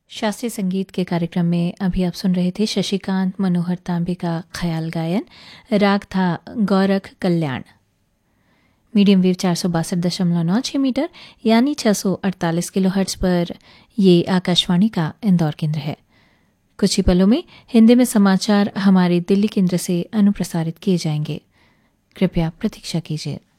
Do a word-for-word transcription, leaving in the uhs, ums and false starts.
शास्त्रीय संगीत के कार्यक्रम में अभी आप सुन रहे थे शशिकांत मनोहर तांबे का ख्याल गायन। राग था गौरख कल्याण। मीडियम वेव चार सौ बासठ दशमलव नौ छः मीटर यानी छः सौ अड़तालीस किलो हर्ट्ज पर ये आकाशवाणी का इंदौर केंद्र है। कुछ ही पलों में हिंदी में समाचार हमारे दिल्ली केंद्र से अनुप्रसारित किए जाएंगे। कृपया प्रतीक्षा कीजिए।